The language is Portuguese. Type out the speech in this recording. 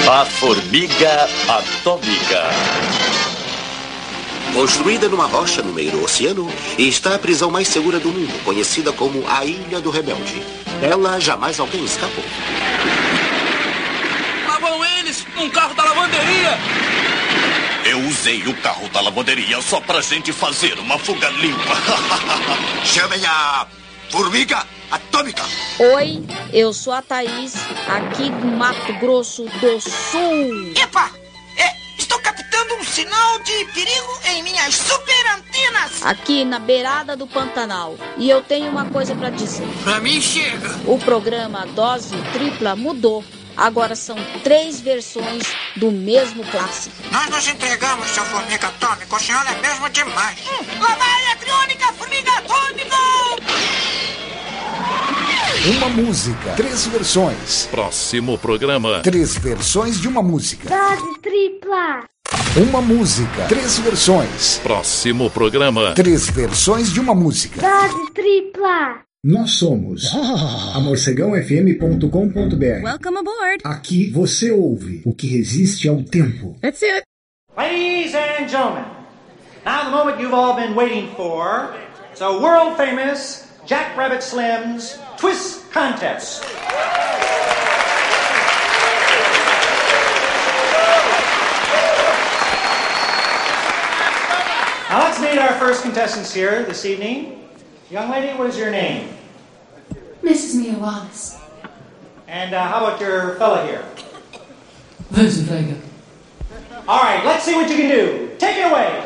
A formiga atômica. Construída numa rocha no meio do oceano, está a prisão mais segura do mundo, conhecida como a Ilha do Rebelde. Ela jamais alguém escapou. Lá vão eles, num carro da lavanderia. Eu usei o carro da lavanderia só pra gente fazer uma fuga limpa. Chamem a formiga atômica. Oi, eu sou a Thaís, aqui do Mato Grosso do Sul. Epa! Estou captando um sinal de perigo em minhas super antenas. Aqui na beirada do Pantanal. E eu tenho uma coisa pra dizer. Pra mim chega. O programa Dose Tripla mudou. Agora são 3 versões do mesmo clássico. Nós nos entregamos, seu formiga atômica. O senhor é mesmo demais. Lá vai a criônica formiga atômica! Uma música, 3 versões. Próximo programa. 3 versões de uma música. Dose tripla. Uma música, 3 versões. Próximo programa. 3 versões de uma música. Dose tripla. Nós somos amorcegãofm.com.br. Welcome aboard. Aqui você ouve o que resiste ao tempo. That's it. Ladies and gentlemen, now the moment you've all been waiting for. It's a world famous Jack Rabbit Slim's Twist Contest. Now let's meet our first contestants here this evening. Young lady, what is your name? Mrs. Mia Wallace. And how about your fella here? Vincent Vega. All right, let's see what you can do. Take it away.